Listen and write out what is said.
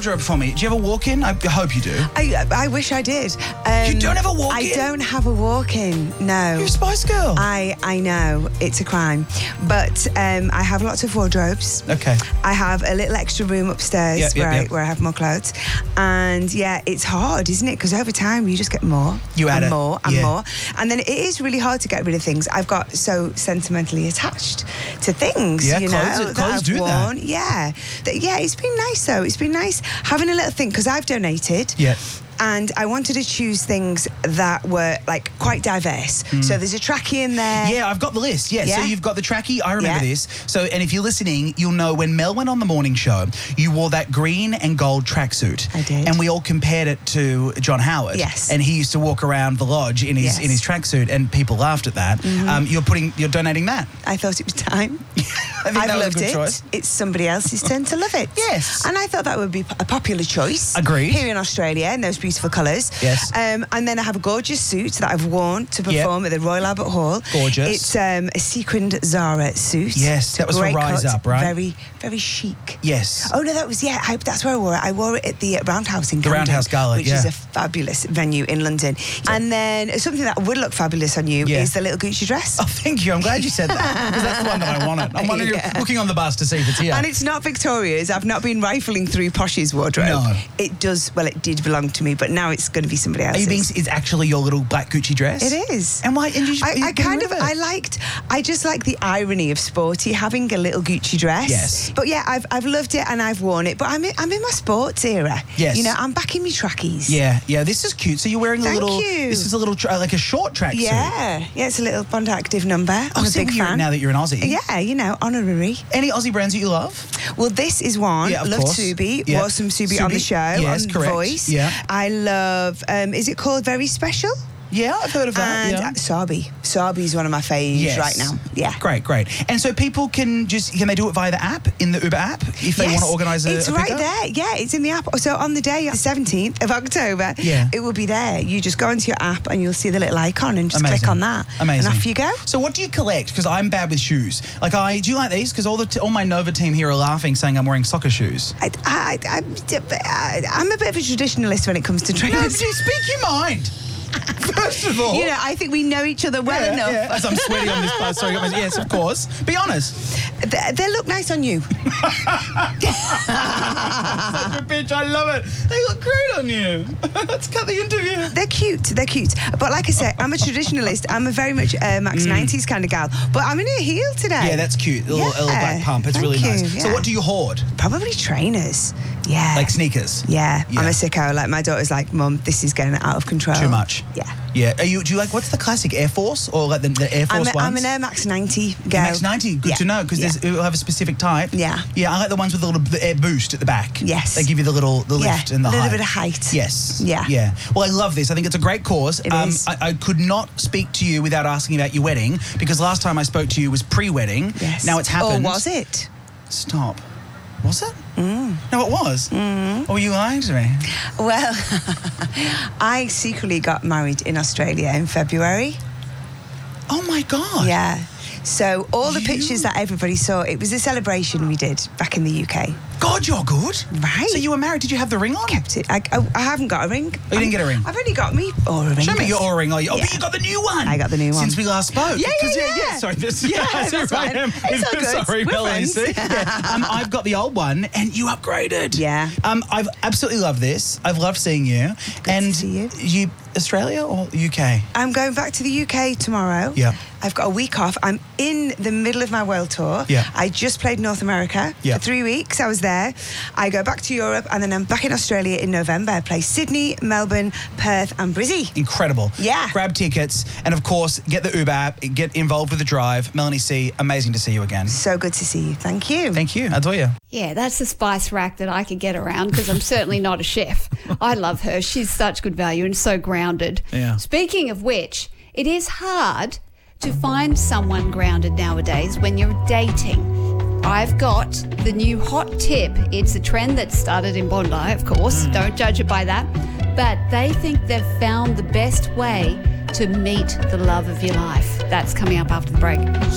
wardrobe for me. Do you have a walk-in? I hope you do. I wish I did. You don't have a walk-in? I don't have a walk-in, no. You're a Spice Girl. I know, it's a crime. But I have lots of wardrobes. Okay. I have a little extra room upstairs where I have more clothes. And yeah, it's hard, isn't it? Because over time you just get more. You add and it. more and more. And then it is really hard to get rid of things. I've got so sentimentally attached to things, Yeah, you clothes know, that I've do worn. that. Yeah, it's been nice though. It's been nice having a little thing because I've donated. Yeah. And I wanted to choose things that were like quite diverse. So there's a trackie in there. Yeah, I've got the list. Yeah, so Yeah. you've got the trackie. I remember Yeah. this. So, and if you're listening, you'll know when Mel went on the morning show, you wore that green and gold tracksuit. I did. And we all compared it to John Howard. Yes. And he used to walk around the lodge in his tracksuit, and people laughed at that. You're donating that. I thought it was time. I think that was a loved good it. choice. It's somebody else's turn to love it. Yes. And I thought that would be a popular choice. Agreed. Here in Australia in those beautiful colours. Yes. And then I have a gorgeous suit that I've worn to perform at the Royal Albert Hall. Gorgeous. It's a sequined Zara suit. Yes, that was for Great Rise cut, Up, right? Very, very chic. Yes. Oh, no, that was, that's where I wore it. I wore it at the Roundhouse in The Camden. Roundhouse Gala, which is a fabulous venue in London. And then something that would look fabulous on you is the little Gucci dress. Oh, thank you. I'm glad you said that, because that's the one that I wanted. I'm wondering, looking on the bus to see if it's here. And it's not Victoria's. I've not been rifling through Posh's wardrobe. No. It did belong to me, but now it's going to be somebody else's. Are you being? It's actually your little black Gucci dress. It is. And why? And I just like the irony of sporty having a little Gucci dress. Yes. But yeah, I've loved it and I've worn it. But I'm in my sports era. Yes. You know, I'm back in my trackies. Yeah. This is cute. So you're wearing Thank a little. you. This is a little like a short tracksuit. Yeah, it's a little Bond Active number. I'm a so big you're- fan. now that you're an Aussie. Yeah, you know, honorary. Any Aussie brands that you love? Well, this is one. Yeah, of Love course. Subi. Yeah. Wore some Subi on the Subi. show. Yes, on correct. Voice. Yeah. I love. Is it called Very Special? Yeah, I've heard of that. And yeah. Sabi. Sabi's one of my faves Yes. right now. Yeah. Great. And so people can they do it via the app, in the Uber app, if they want to organise a It's pickup? right there. Yeah, it's in the app. So on the day, the 17th of October, it will be there. You just go into your app and you'll see the little icon and just click on that. Amazing. And off you go. So what do you collect? Because I'm bad with shoes. Do you like these? Because all my Nova team here are laughing, saying I'm wearing soccer shoes. I'm a bit of a traditionalist when it comes to trainers. No, but you speak your mind. First of all. You know, I think we know each other well enough. Yeah. As I'm sweating on this part. Sorry, yes, of course. Be honest. They look nice on you. Such a bitch, I love it. They look great on you. Let's cut the interview. They're cute. But like I said, I'm a traditionalist. I'm a very much Max 90s kind of gal. But I'm in a heel today. Yeah, that's cute. A little black pump. It's really nice. Yeah. So what do you hoard? Probably trainers. Yeah. Like sneakers? Yeah. I'm a sicko. Like, my daughter's like, Mum, this is getting out of control. Too much? Yeah. Yeah. Do you like, what's the classic, Air Force? Or like the Air Force ones? I'm an Air Max 90 girl. Max 90, good to know, because it'll have a specific type. Yeah. Yeah, I like the ones with the air boost at the back. Yes. They give you the lift and the height. A little bit of height. Yes. Yeah. Yeah. Well, I love this. I think it's a great cause. It is. I could not speak to you without asking about your wedding, because last time I spoke to you was pre-wedding. Yes. Now it's happened. Or was it? Stop. Was it? No, it was. Or were you lying to me? Well, I secretly got married in Australia in February. Oh, my God. Yeah. So all the pictures that everybody saw, it was a celebration we did back in the UK. God, you're good. Right. So you were married. Did you have the ring on? Kept it. I haven't got a ring. Oh, you didn't get a ring? I've only got me Aura ring. Show me your Aura ring. Oh, Yeah. but you got the new one. I got the new one. Since we last spoke. Yeah. Sorry, that's fine. It's all good. Sorry, We're Melanie. friends. I've got the old one, and you upgraded. Yeah. I've absolutely loved this. I've loved seeing you. Good to see you. Australia or UK? I'm going back to the UK tomorrow. Yeah. I've got a week off. I'm in the middle of my world tour. Yeah. I just played North America for 3 weeks. I was there. I go back to Europe, and then I'm back in Australia in November. I play Sydney, Melbourne, Perth and Brizzy. Incredible. Yeah. Grab tickets, and of course, get the Uber app, get involved with the drive. Melanie C, amazing to see you again. So good to see you. Thank you. Thank you. Adore you. Yeah, that's the spice rack that I could get around, because I'm certainly not a chef. I love her. She's such good value and so grounded. Yeah. Speaking of which, it is hard to find someone grounded nowadays when you're dating. I've got the new hot tip. It's a trend that started in Bondi, of course. Don't judge it by that. But they think they've found the best way to meet the love of your life. That's coming up after the break.